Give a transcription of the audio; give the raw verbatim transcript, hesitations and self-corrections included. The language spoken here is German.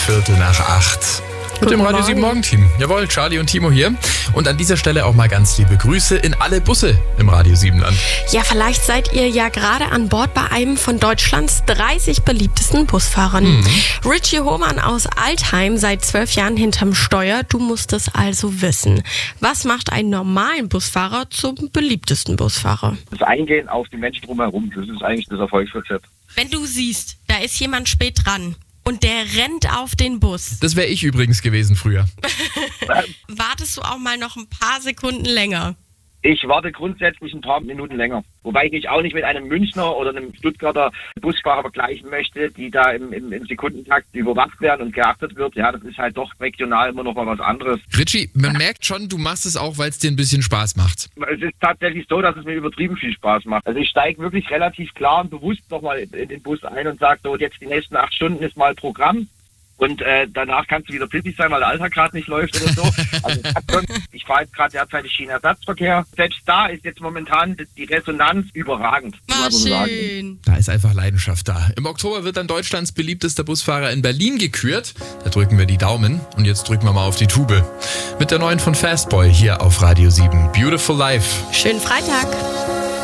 Viertel nach acht. Mit dem Radio sieben Morgenteam. Jawohl, Charlie und Timo hier. Und an dieser Stelle auch mal ganz liebe Grüße in alle Busse im Radio sieben Land. Ja, vielleicht seid ihr ja gerade an Bord bei einem von Deutschlands dreißig beliebtesten Busfahrern. Mhm. Richie Hohmann aus Altheim, seit zwölf Jahren hinterm Steuer. Du musst es also wissen. Was macht einen normalen Busfahrer zum beliebtesten Busfahrer? Das Eingehen auf die Menschen drumherum, das ist eigentlich das Erfolgsrezept. Wenn du siehst, da ist jemand spät dran und der rennt auf den Bus. Das wäre ich übrigens gewesen früher. Wartest du auch mal noch ein paar Sekunden länger? Ich warte grundsätzlich ein paar Minuten länger. Wobei ich mich auch nicht mit einem Münchner oder einem Stuttgarter Busfahrer vergleichen möchte, die da im, im, im Sekundentakt überwacht werden und geachtet wird. Ja, das ist halt doch regional immer noch mal was anderes. Richie, man merkt schon, du machst es auch, weil es dir ein bisschen Spaß macht. Es ist tatsächlich so, dass es mir übertrieben viel Spaß macht. Also ich steige wirklich relativ klar und bewusst nochmal in den Bus ein und sage so, jetzt die nächsten acht Stunden ist mal Programm. Und äh, danach kannst du wieder pfiffig sein, weil der Alltag gerade nicht läuft oder so. Also ich fahre jetzt gerade derzeit Schienenersatzverkehr. Selbst da ist jetzt momentan die Resonanz überragend. War schön. Da ist einfach Leidenschaft da. Im Oktober wird dann Deutschlands beliebtester Busfahrer in Berlin gekürt. Da drücken wir die Daumen. Und jetzt drücken wir mal auf die Tube. Mit der neuen von Fastboy hier auf Radio sieben. Beautiful Life. Schönen Freitag.